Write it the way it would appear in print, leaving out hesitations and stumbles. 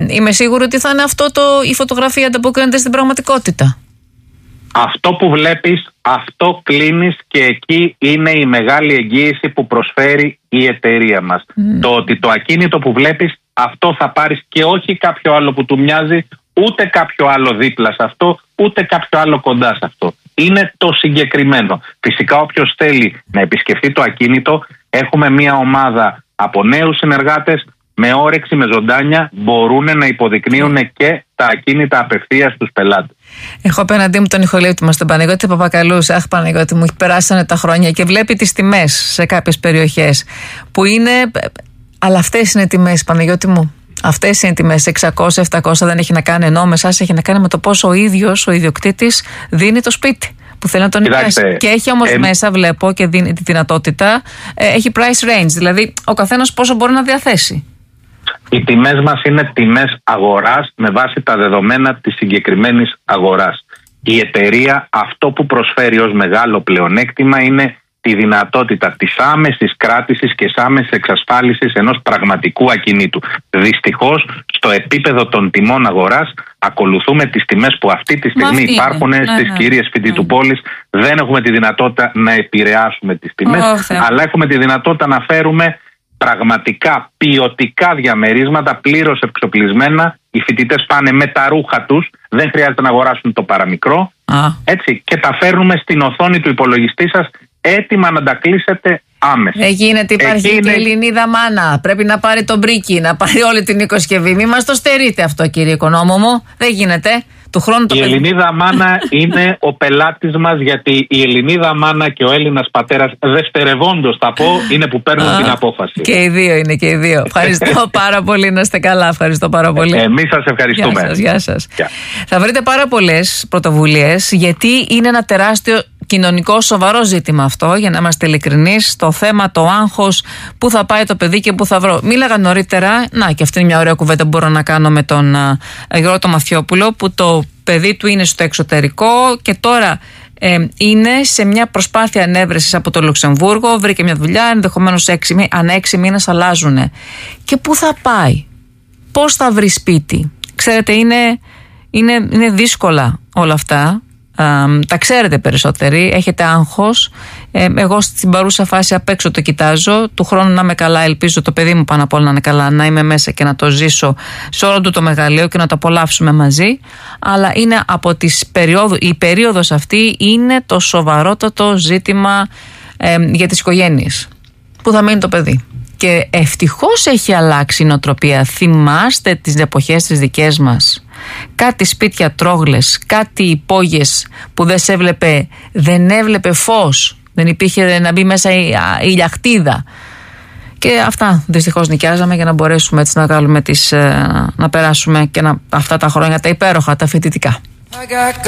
είμαι σίγουρη ότι θα είναι η φωτογραφία ανταποκρίνεται στην πραγματικότητα. Αυτό που βλέπεις, αυτό κλείνεις και εκεί είναι η μεγάλη εγγύηση που προσφέρει η εταιρεία μας. Το ότι το ακίνητο που βλέπεις, αυτό θα πάρεις και όχι κάποιο άλλο που του μοιάζει, ούτε κάποιο άλλο δίπλα σε αυτό, ούτε κάποιο άλλο κοντά σε αυτό. Είναι το συγκεκριμένο. Φυσικά όποιος θέλει να επισκεφτεί το ακίνητο, έχουμε μια ομάδα από νέους συνεργάτες με όρεξη, με ζωντάνια, μπορούν να υποδεικνύουν και τα ακίνητα απευθείας στους πελάτες. Έχω απέναντί μου τον Ιχολίωτη μας, τον Παναγιώτη Παπακαλούς. Αχ, Παναγιώτη μου, περάσανε τα χρόνια και βλέπει τις τιμές σε κάποιες περιοχές που είναι. Αλλά αυτές είναι τιμές, Παναγιώτη μου. Αυτές είναι τιμές. 600-700 δεν έχει να κάνει, ενώ με εσάς έχει να κάνει με το πόσο ο ίδιος ο ιδιοκτήτης δίνει το σπίτι που θέλει να τον νοικιάσει. Και έχει όμως μέσα, βλέπω και δίνει τη δυνατότητα, έχει price range, δηλαδή ο καθένας πόσο μπορεί να διαθέσει. Οι τιμές μας είναι τιμές αγοράς με βάση τα δεδομένα της συγκεκριμένης αγοράς. Η εταιρεία αυτό που προσφέρει ως μεγάλο πλεονέκτημα είναι τη δυνατότητα της άμεσης κράτησης και της άμεσης εξασφάλισης ενός πραγματικού ακινήτου. Δυστυχώς, στο επίπεδο των τιμών αγοράς ακολουθούμε τις τιμές που αυτή τη στιγμή υπάρχουν στις κύριες φοιτητουπόλεις. Δεν έχουμε τη δυνατότητα να επηρεάσουμε τις τιμές, αλλά έχουμε τη δυνατότητα να φέρουμε πραγματικά ποιοτικά διαμερίσματα πλήρως εξοπλισμένα. Οι φοιτητές πάνε με τα ρούχα τους, δεν χρειάζεται να αγοράσουν το παραμικρό, έτσι, και τα φέρνουμε στην οθόνη του υπολογιστή σας έτοιμα να τα κλείσετε άμεσα. Δεν γίνεται, υπάρχει και η Ελληνίδα μάνα. Πρέπει να πάρει τον μπρίκι, να πάρει όλη την οικοσκευή. Μη μας το στερείτε αυτό, κύριε οικονόμο μου. Δεν γίνεται. Του χρόνου η Ελληνίδα μάνα είναι ο πελάτης μας, γιατί η Ελληνίδα μάνα και ο Έλληνας πατέρας, δευτερευόντως θα πω, είναι που παίρνουν την απόφαση. Και οι δύο είναι, και οι δύο. Ευχαριστώ πάρα πολύ, να είστε καλά. Ευχαριστώ πάρα πολύ. Εμείς σας ευχαριστούμε. Γεια σας. Θα βρείτε πάρα πολλές πρωτοβουλίες, γιατί είναι ένα τεράστιο κοινωνικό σοβαρό ζήτημα αυτό, για να είμαστε ειλικρινείς. Το θέμα, το άγχος, πού θα πάει το παιδί και πού θα βρω. Μίλαγα νωρίτερα, και αυτή είναι μια ωραία κουβέντα που μπορώ να κάνω με τον Γιώργο το Μαθιόπουλο, που το παιδί του είναι στο εξωτερικό και τώρα είναι σε μια προσπάθεια ανέβρεσης από το Λουξεμβούργο. Βρήκε μια δουλειά, ενδεχομένως ανά 6 μήνες αλλάζουν. Και πού θα πάει, πώς θα βρει σπίτι. Ξέρετε, είναι δύσκολα όλα αυτά. Τα ξέρετε περισσότεροι, έχετε άγχος. Εγώ στην παρούσα φάση απ' έξω το κοιτάζω. Του χρόνου να είμαι καλά, ελπίζω το παιδί μου πάνω απ' όλα να είναι καλά, να είμαι μέσα και να το ζήσω σε όλο του το μεγαλείο και να το απολαύσουμε μαζί. Αλλά είναι από η περίοδος αυτή είναι το σοβαρότατο ζήτημα για τις οικογένειες. Πού θα μείνει το παιδί. Και ευτυχώς έχει αλλάξει η νοοτροπία. Θυμάστε τις εποχές τις δικές μας. Κάτι σπίτια τρόγλες, κάτι υπόγειες που δεν έβλεπε φως, δεν υπήρχε να μπει μέσα η ηλιακτίδα. Και αυτά δυστυχώς νοικιάζαμε για να μπορέσουμε έτσι να βγάλουμε να περάσουμε και αυτά τα χρόνια τα υπέροχα, τα φοιτητικά.